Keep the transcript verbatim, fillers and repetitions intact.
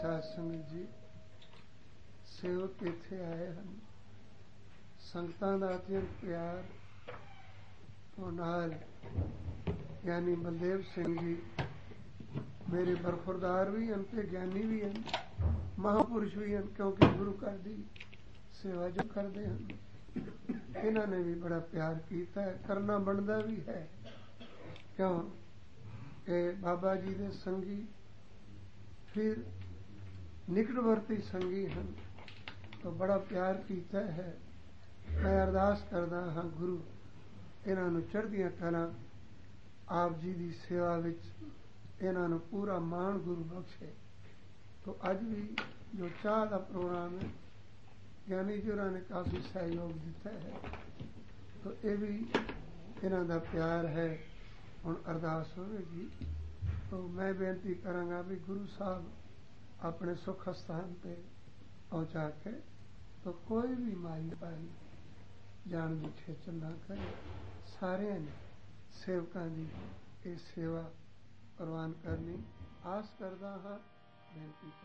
ਸਾਧ ਸੰਗਤ ਜੀ, ਸੇਵਕ ਇੱਥੇ ਆਏ ਹਨ। ਸੰਗਤਾਂ ਦਾ ਅਤਿਅੰਤ ਪਿਆਰ ਉਹ ਨਾਲ ਗਿਆਨੀ ਬਲਦੇਵ ਸਿੰਘ ਜੀ ਮੇਰੇ ਬਰਖੁਰਦਾਰ ਵੀ ਹਨ ਤੇ ਗਿਆਨੀ ਵੀ ਹਨ, ਮਹਾਂਪੁਰਸ਼ ਵੀ ਹਨ, ਕਿਉਂਕਿ ਗੁਰੂ ਘਰ ਦੀ ਸੇਵਾ ਜੋ ਕਰਦੇ ਹਨ ਇਹਨਾਂ ਨੇ ਵੀ ਬੜਾ ਪਿਆਰ ਕੀਤਾ ਹੈ, ਕਰਨਾ ਬਣਦਾ ਵੀ ਹੈ। ਕਿਉਂ ਕਿ ਬਾਬਾ ਜੀ ਦੇ ਸੰਗੀ ਫਿਰ ਨਿਕਟਵਰਤੀ ਸੰਗੀ ਹਨ, ਤਾਂ ਬੜਾ ਪਿਆਰ ਕੀਤਾ ਹੈ। ਮੈਂ ਅਰਦਾਸ ਕਰਦਾ ਹਾਂ ਗੁਰੂ ਇਹਨਾਂ ਨੂੰ ਚੜ੍ਹਦੀਆਂ ਕਲਾਂ, ਆਪ ਜੀ ਦੀ ਸੇਵਾ ਵਿੱਚ ਇਹਨਾਂ ਨੂੰ ਪੂਰਾ ਮਾਣ ਗੁਰੂ ਬਖਸ਼ੇ। ਤੋ ਅੱਜ ਵੀ ਜੋ ਚਾਹ ਦਾ ਪ੍ਰੋਗਰਾਮ ਹੈ, ਗਿਆਨੀ ਜੀ ਹੋਰਾਂ ਨੇ ਕਾਫੀ ਸਹਿਯੋਗ ਦਿੱਤਾ ਹੈ, ਤੋ ਇਹ ਵੀ ਇਹਨਾਂ ਦਾ ਪਿਆਰ ਹੈ। ਹੁਣ ਅਰਦਾਸ ਹੋਵੇਗੀ, ਤੋ ਮੈਂ ਬੇਨਤੀ ਕਰਾਂਗਾ ਵੀ ਗੁਰੂ ਸਾਹਿਬ ਆਪਣੇ ਸੁਖ ਸਥਾਨ ਤੇ ਪਹੁੰਚਾ ਕੇ ਤੋ ਕੋਈ ਵੀ ਮਾਈ ਭਾਈ ਜਾਣ ਦੀ ਖੇਚਲ ਨਾ ਕਰੇ। ਸਾਰਿਆਂ ਨੇ ਸੇਵਕਾਂ ਦੀ ਇਹ ਸੇਵਾ ਪ੍ਰਵਾਨ ਕਰਨੀ ਆਸ ਕਰਦਾ ਹਾਂ, ਬੇਨਤੀ